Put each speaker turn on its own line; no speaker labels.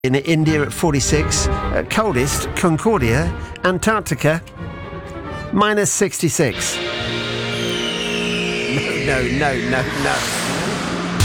In India at 46. Coldest, Concordia, Antarctica, minus 66. No.